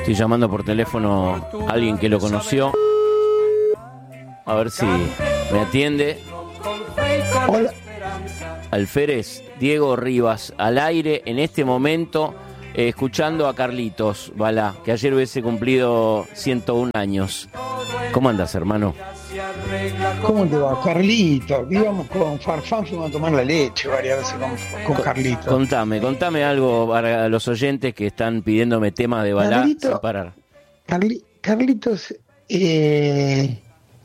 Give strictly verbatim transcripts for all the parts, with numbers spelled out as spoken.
Estoy llamando por teléfono a alguien que lo conoció. A ver si me atiende. Hola. Alférez, Diego Rivas, al aire en este momento, eh, escuchando a Carlitos Balá, que ayer hubiese cumplido ciento uno años. ¿Cómo andas, hermano? ¿Cómo te va, Carlito? Íbamos con Farfán, fuimos a tomar la leche varias veces con, con Carlito. Contame, contame algo para los oyentes que están pidiéndome temas de Balá Carlito, sin parar. Carli, Carlitos, eh,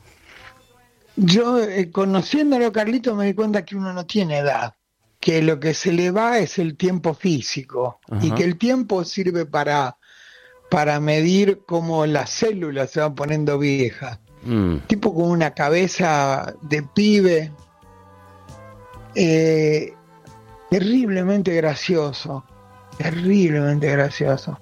yo eh, conociéndolo a Carlitos me di cuenta que uno no tiene edad, que lo que se le va es el tiempo físico. Ajá. Y que el tiempo sirve para, para medir cómo las células se van poniendo viejas. Mm. Tipo con una cabeza de pibe, eh, terriblemente gracioso, terriblemente gracioso.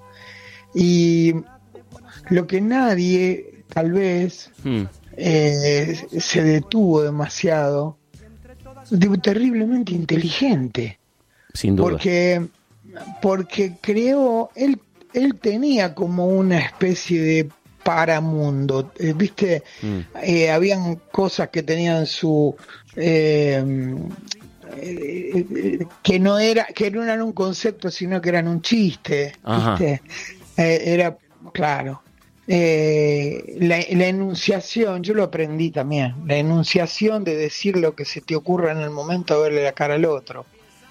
Y lo que nadie, tal vez, mm. eh, se detuvo demasiado, digo, terriblemente inteligente. Sin duda. Porque, porque creo, él, él tenía como una especie de paramundo, eh, viste, mm. eh, habían cosas que tenían su eh, eh, que no era que no eran un concepto sino que eran un chiste. Ajá. Viste, eh, era claro, eh, la, la enunciación, yo lo aprendí también, la enunciación de decir lo que se te ocurra en el momento de verle la cara al otro.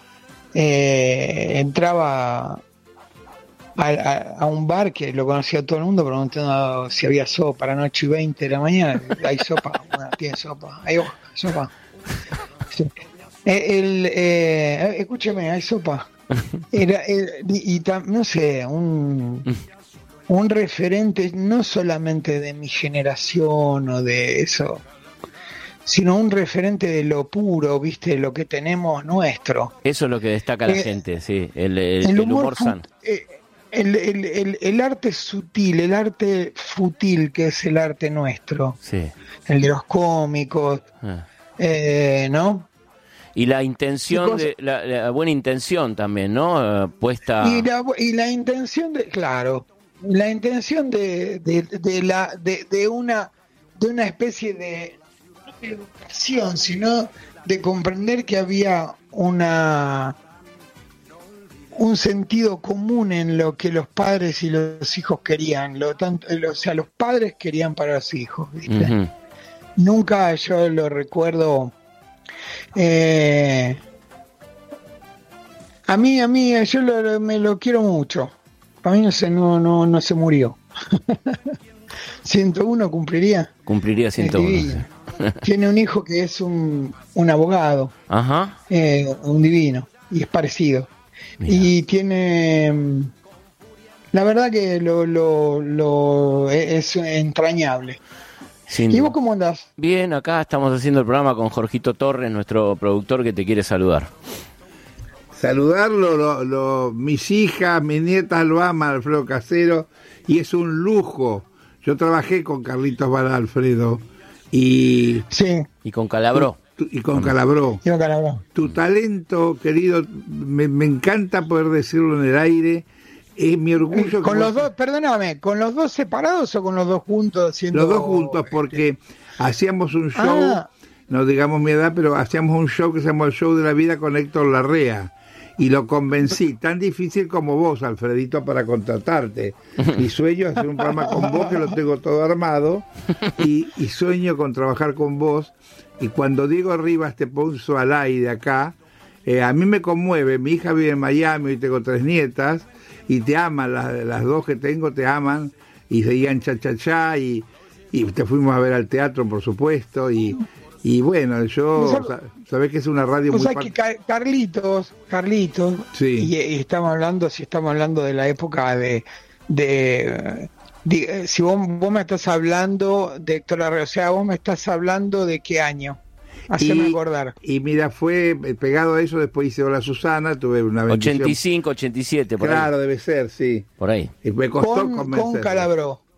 Eh, entraba A, a, a un bar que lo conocía todo el mundo preguntando si había sopa a las ocho y veinte de la mañana. Hay sopa, bueno, tiene sopa, hay hoja, sopa. Sí. El, eh, escúchame, hay sopa. Era, el, y, y no sé, un, un referente no solamente de mi generación o de eso, sino un referente de lo puro, viste, lo que tenemos nuestro. Eso es lo que destaca la eh, gente, sí, el, el, el humor, humor sano. Eh, El, el, el, el arte sutil, el arte futil que es el arte nuestro, sí. El de los cómicos, ah. eh, ¿no? Y la intención, de, la, la buena intención también, ¿no? Uh, puesta... Y la, y la intención de, claro, la intención de, de, de, la, de, de, una, de una especie de, no de educación, sino de comprender que había una... un sentido común en lo que los padres y los hijos querían, lo tanto, o sea, los padres querían para los hijos, ¿viste? Uh-huh. Nunca yo lo recuerdo. Eh, a mí, a mí, yo lo, me lo quiero mucho. Para mí no se, no, no, no se murió. ciento uno cumpliría. Cumpliría ciento uno. Sí. Tiene un hijo que es un, un abogado, Ajá. eh, un divino, y es parecido. Mira. Y tiene, la verdad que lo, lo, lo es entrañable. Sin ¿Y vos cómo andás? Bien, acá estamos haciendo el programa con Jorgito Torres, nuestro productor, que te quiere saludar. Saludarlo, lo, lo, mis hijas, mis nietas lo aman, Alfredo Casero, y es un lujo. Yo trabajé con Carlitos Balá, Alfredo, y... Sí. Y con Calabró. Y con Calabró. Y con Calabró. Tu talento, querido, me, me encanta poder decirlo en el aire. Es mi orgullo. Eh, con los dos, perdóname, ¿con los dos separados o con los dos juntos? Haciendo... Los dos juntos, porque hacíamos un show, ah. no digamos mi edad, pero hacíamos un show que se llamó El Show de la Vida con Héctor Larrea. Y lo convencí, tan difícil como vos, Alfredito, para contratarte. Mi sueño es hacer un programa con vos, que lo tengo todo armado, y, y sueño con trabajar con vos. Y cuando Diego Rivas te puso al aire acá, eh, a mí me conmueve. Mi hija vive en Miami y tengo tres nietas, y te aman, las, las dos que tengo te aman, y seguían cha cha cha, y, y te fuimos a ver al teatro, por supuesto, y, y bueno, yo, sabés, sabés que es una radio o muy... sea que Carlitos, Carlitos, sí. y, y estamos hablando, si estamos hablando de la época de... de De, si vos, vos me estás hablando de Héctor Larrea, o sea, vos me estás hablando de qué año, haceme acordar. Y mira, fue pegado a eso, después hice Hola Susana, tuve una bendición. ochenta y cinco, ochenta y siete, por claro, ahí. Debe ser, sí. Por ahí. Y me costó con, convencerlo. con Calabró.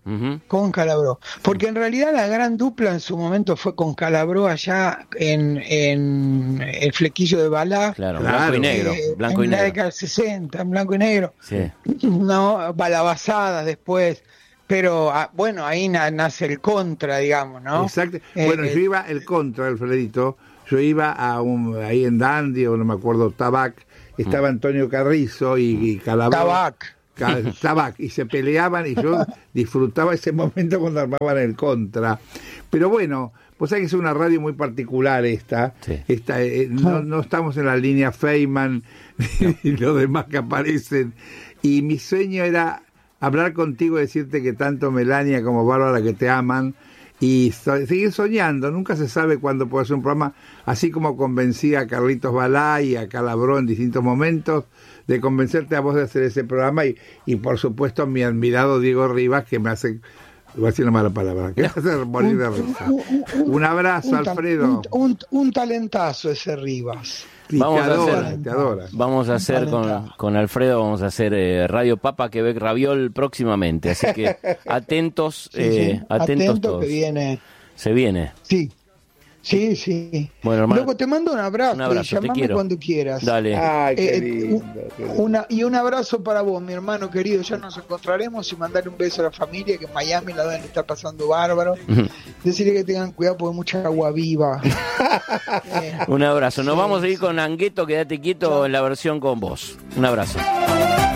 Uh-huh. Con Calabró. Porque en realidad la gran dupla en su momento fue con Calabró allá en, en el flequillo de Balá. Claro, claro. blanco y negro. Eh, Blanco en y la negro. década del sesenta, en blanco y negro. Sí. No, balabazadas después. Pero ah, bueno, ahí na- nace el contra, digamos, ¿no? Exacto. Eh, Bueno, eh, yo iba el contra, Alfredito. Yo iba a un, ahí en Dandy, o no me acuerdo, Tabac. Estaba Antonio Carrizo y, y Calabró. Tabac. Ca- Tabac, y se peleaban y yo disfrutaba ese momento cuando armaban el contra. Pero bueno, pues hay que es una radio muy particular esta. Sí. esta eh, no, no estamos en la línea Feynman y los demás que aparecen. Y mi sueño era hablar contigo y decirte que tanto Melania como Bárbara que te aman. Y so- seguir soñando, nunca se sabe cuándo puede hacer un programa, así como convencí a Carlitos Balá y a Calabró en distintos momentos, de convencerte a vos de hacer ese programa, y, y por supuesto a mi admirado Diego Rivas, que me hace, voy a decir una mala palabra, que me hace morir de risa. Un abrazo, un, tal- Alfredo. Un, un, un talentazo ese Rivas. Y Vamos te a adora, hacer- te adora. Vamos a hacer con, Talentazo. con Alfredo, vamos a hacer eh, Radio Papa Quebec Raviol próximamente. Así que atentos, Sí, eh, sí. atentos Atento todos. que viene. Se viene. Sí. Sí, sí. Bueno, hermano, Luego te mando un abrazo, un abrazo, y te llamame quiero. cuando quieras. Dale. Ay, qué Eh, lindo, un- qué lindo. una, y un abrazo para vos, mi hermano querido. Ya nos encontraremos, y mandarle un beso a la familia, que en Miami la deben estar pasando bárbaro. Decirle que tengan cuidado porque hay mucha agua viva. Eh, Un abrazo. Nos Sí, vamos a ir sí. con Angueto, quédate quieto en la versión con vos. Un abrazo.